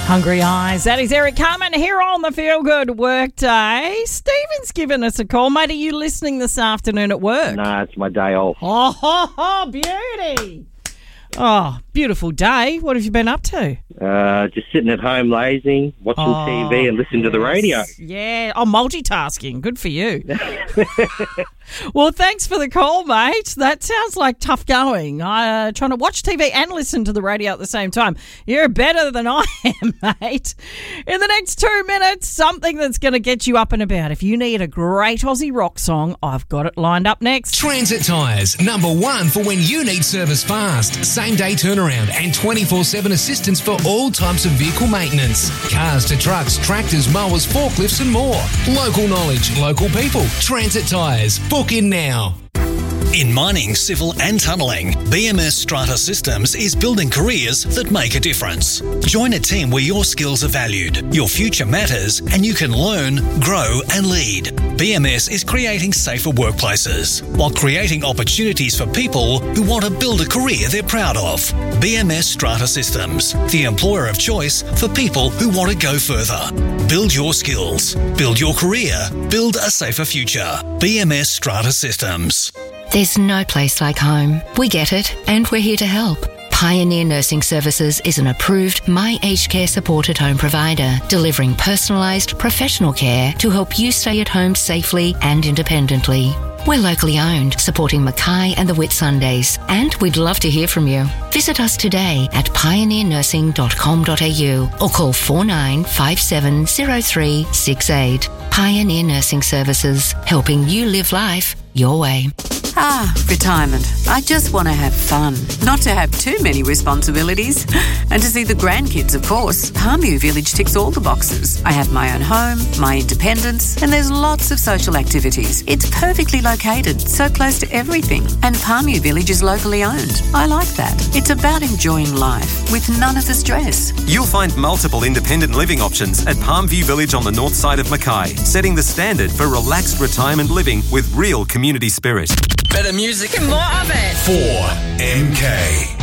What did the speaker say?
Hungry Eyes. That is Eric Carmen here on the Feel Good Workday. Stephen's given us a call. Mate, are you listening this afternoon at work? No, it's my day off. Oh, beauty. Oh, beautiful day. What have you been up to? Just sitting at home lazing, watching TV and listening to the radio. Yeah. Oh, multitasking. Good for you. Well, thanks for the call, mate. That sounds like tough going. Trying to watch TV and listen to the radio at the same time. You're better than I am, mate. In the next 2 minutes, something that's going to get you up and about. If you need a great Aussie rock song, I've got it lined up next. Transit Tyres, #1 for when you need service fast. Same-day turnaround and 24/7 assistance for all types of vehicle maintenance. Cars to trucks, tractors, mowers, forklifts and more. Local knowledge, local people. Transit Tyres. Book in now. In mining, civil and tunnelling, BMS Strata Systems is building careers that make a difference. Join a team where your skills are valued, your future matters, and you can learn, grow and lead. BMS is creating safer workplaces while creating opportunities for people who want to build a career they're proud of. BMS Strata Systems, the employer of choice for people who want to go further. Build your skills, build your career, build a safer future. BMS Strata Systems. There's no place like home. We get it, and we're here to help. Pioneer Nursing Services is an approved My Aged Care supported home provider, delivering personalised professional care to help you stay at home safely and independently. We're locally owned, supporting Mackay and the Whitsundays, and we'd love to hear from you. Visit us today at pioneernursing.com.au or call 49570368. Pioneer Nursing Services, helping you live life your way. Retirement. I just want to have fun, not to have too many responsibilities, and to see the grandkids, of course. Palmview Village ticks all the boxes. I have my own home, my independence, and there's lots of social activities. It's perfectly located, so close to everything, and Palmview Village is locally owned. I like that. It's about enjoying life with none of the stress. You'll find multiple independent living options at Palmview Village on the north side of Mackay, setting the standard for relaxed retirement living with real community spirit. Better music and more of it. 4MK.